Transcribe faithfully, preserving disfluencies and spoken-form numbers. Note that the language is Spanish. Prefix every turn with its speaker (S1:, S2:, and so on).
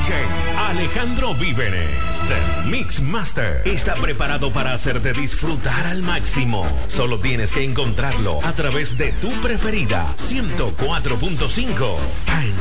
S1: J Alejandro Víveres, The Mix Master, está preparado para hacerte disfrutar al máximo. Solo tienes que encontrarlo a través de tu preferida ciento cuatro punto cinco.